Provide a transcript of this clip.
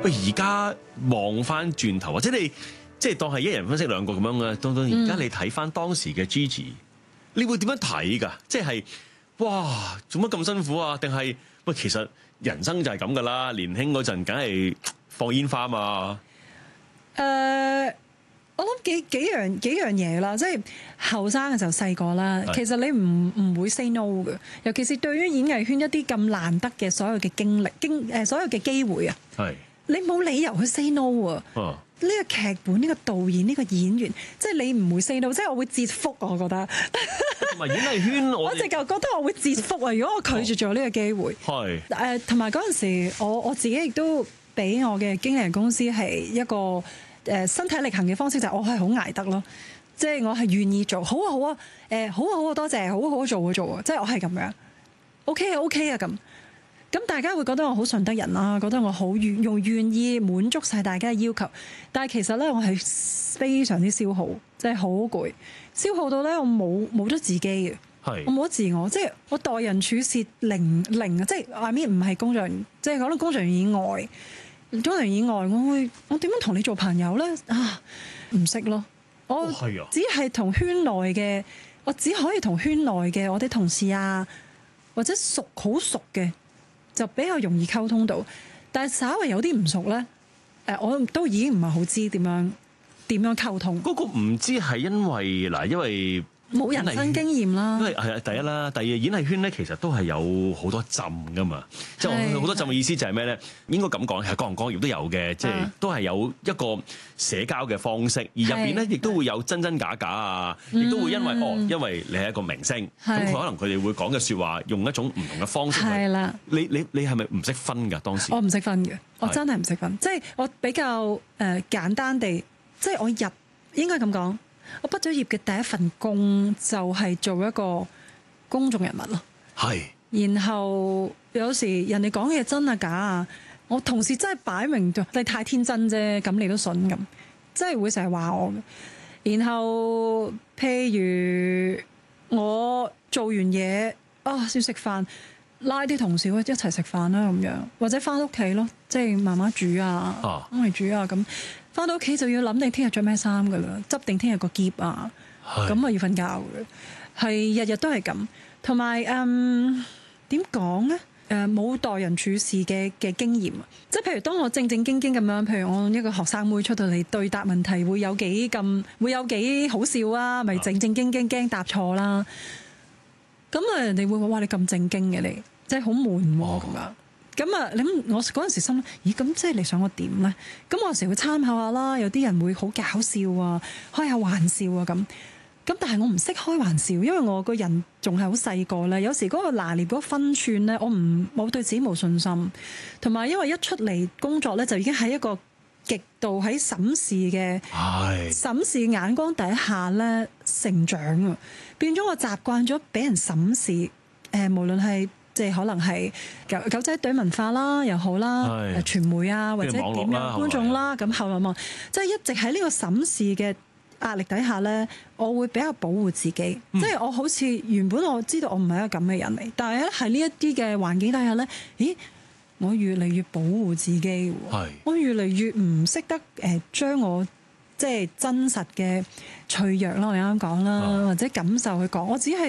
喂，而家望翻轉頭，或者你即係當係一人分析兩個咁樣嘅，當而家你睇翻當時嘅 Gigi，你會點樣睇㗎？即係哇，做乜咁辛苦啊？定係喂，其實人生就係咁㗎啦，年輕嗰陣梗係放煙花嘛。 我諗幾樣嘢啦，即係後生嘅時候細個啦，其實你唔會 say no 嘅，尤其是對於演藝圈一啲咁難得嘅所有嘅經歷、所有嘅機會啊，你冇理由去 say no 啊！呢個劇本、呢個導演、呢個演員，即係你唔會 say no， 即係我會折福啊！我覺得同埋演藝圈，我直頭覺得我會折福啊！如果我拒絕咗呢個機會，同埋嗰陣時我自己亦都俾我嘅經理人公司係一個身體力行嘅方式，就係我係好捱得咯，即係我係願意做，好啊好啊，好啊好啊，多謝，好啊好啊，做啊，即係我係咁樣 ，OK 啊 OK 啊咁。咁大家會覺得我好順得人啦，覺得我好願意滿足晒大家嘅要求，但係其實咧我係非常之消耗，即係好攰，消耗到咧我冇咗自己嘅，我冇咗自我，即係我待人處事零啊，即係I mean唔係工作人員，即係可能工作人員以外，工作人員以外，我點樣同你做朋友咧？唔識咯，我只係同圈內嘅，我只可以同圈內嘅我啲同事啊，或者好熟嘅。就比較容易溝通到，但係稍微有啲唔熟咧，我都已經唔係好知點樣溝通。 嗰個唔知係因為冇人生經驗啦， 因為係第一啦，第二演藝圈咧其實都係有好多浸噶嘛，即係好多浸嘅意思就係咩咧？應該咁講，係各行各業都有嘅，即係都係有一個社交嘅方式，而入邊咧亦都會有真真假假啊，亦都會因為你係一個明星，咁可能佢哋會講嘅説話用一種唔同嘅方式。係啦，你係咪唔識分㗎？當時我唔識分嘅，我真係唔識分，即係我比較簡單地，即係我應該咁講。我畢咗業嘅第一份工就係做一個公眾人物咯，然後有時人哋講嘅嘢真啊假啊，我同事真係擺明咗你太天真啫，咁你都信咁，真係會成日話我嘅。然後譬如我做完嘢要食飯，拉啲同事一齊食飯啦咁樣，或者翻屋企咯，即係媽媽煮啊，媽咪煮啊咁。翻到屋企就要諗定聽日着咩衫噶啦，執定聽日個喼啊，咁啊要瞓覺嘅，係日日都係咁。同埋點講咧？冇待人處事嘅經驗，即係譬如當我正正經經咁樣，譬如我一個學生妹出到嚟對答問題，會有幾好笑啊？咪正正經經驚答錯啦。咁人哋會話：哇，你咁正經嘅你，即係好悶喎咁樣。咁我嗰陣時心諗，咦？咁即係你想我點咧？咁我有時會參考下啦。有啲人會好搞笑啊，開下玩笑啊咁。但係我唔識開玩笑，因為我個人仲係好細個咧。有時嗰個拿捏嗰個分寸咧，我對自己冇信心。同埋因為一出嚟工作咧，就已經喺一個極度喺審視眼光底下咧成長啊，變咗我習慣咗俾人審視。無論係即係可能係狗仔隊文化啦又好啦，傳媒啊或者點樣觀眾啦，咁後來望即係一直喺呢個審視嘅壓力底下咧，我會比較保護自己，即係我好似原本我知道我唔係一個咁嘅人嚟，但係咧喺呢一啲嘅環境底下咧，咦？我越嚟越保護自己，我越嚟越唔識得將我即係真實嘅脆弱啦，我哋啱啱講啦，或者感受去講，我只係